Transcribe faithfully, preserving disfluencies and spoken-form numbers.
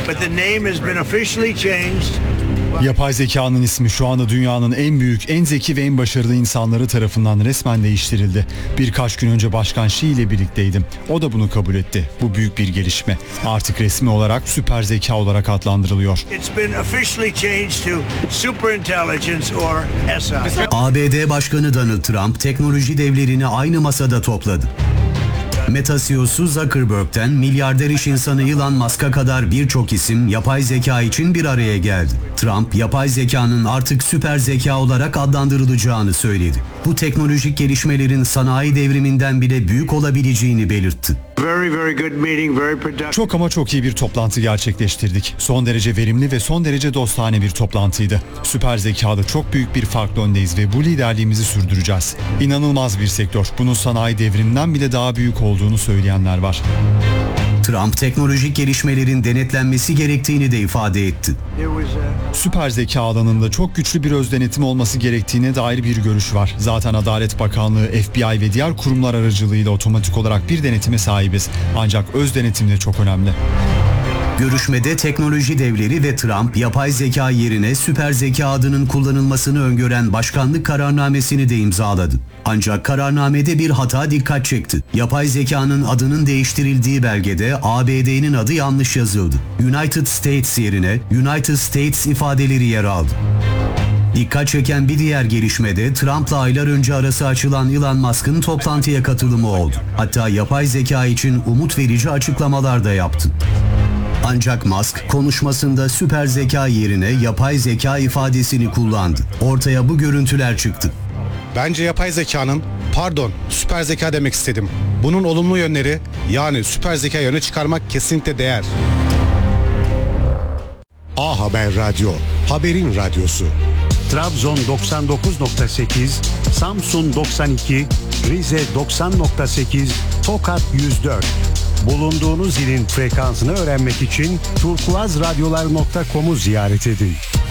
but the name has been officially changed. Yapay zekanın ismi şu anda dünyanın en büyük, en zeki ve en başarılı insanları tarafından resmen değiştirildi. Birkaç gün önce Başkan Xi ile birlikteydim. O da bunu kabul etti. Bu büyük bir gelişme. Artık resmi olarak süper zeka olarak adlandırılıyor. It's been officially changed to superintelligence or S I. A B D Başkanı Donald Trump teknoloji devlerini aynı masada topladı. Meta C E O'su Zuckerberg'ten milyarder iş insanı Elon Musk'a kadar birçok isim yapay zeka için bir araya geldi. Trump, yapay zekanın artık süper zeka olarak adlandırılacağını söyledi. Bu teknolojik gelişmelerin sanayi devriminden bile büyük olabileceğini belirtti. Very, very good meeting, very productive. Çok ama çok iyi bir toplantı gerçekleştirdik. Son derece verimli ve son derece dostane bir toplantıydı. Süper zekada çok büyük bir farklı öndeyiz ve bu liderliğimizi sürdüreceğiz. İnanılmaz bir sektör. Bunun sanayi devriminden bile daha büyük olduğunu söyleyenler var. Trump teknolojik gelişmelerin denetlenmesi gerektiğini de ifade etti. Süper zeka alanında çok güçlü bir öz denetim olması gerektiğine dair bir görüş var. Zaten Adalet Bakanlığı, F B I ve diğer kurumlar aracılığıyla otomatik olarak bir denetime sahibiz. Ancak öz denetim de çok önemli. Görüşmede teknoloji devleri ve Trump, yapay zeka yerine süper zeka adının kullanılmasını öngören başkanlık kararnamesini de imzaladı. Ancak kararnamede bir hata dikkat çekti. Yapay zekanın adının değiştirildiği belgede A B D'nin adı yanlış yazıldı. United States yerine United States ifadeleri yer aldı. Dikkat çeken bir diğer gelişmede Trump'la aylar önce arası açılan Elon Musk'ın toplantıya katılımı oldu. Hatta yapay zeka için umut verici açıklamalar da yaptı. Ancak Musk konuşmasında süper zeka yerine yapay zeka ifadesini kullandı. Ortaya bu görüntüler çıktı. Bence yapay zekanın, pardon süper zeka demek istedim. Bunun olumlu yönleri, yani süper zeka yöne çıkarmak kesinlikle değer. A Haber Radyo, haberin radyosu. Trabzon doksan dokuz nokta sekiz, Samsun doksan iki, Rize doksan nokta sekiz, Tokat yüz dört. Bulunduğunuz ilin frekansını öğrenmek için turkuazradyolar nokta com'u ziyaret edin.